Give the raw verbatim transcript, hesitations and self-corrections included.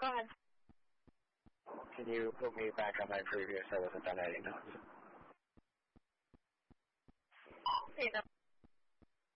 Go ahead. Can you put me back on my previous? I wasn't done editing notes. Okay, no.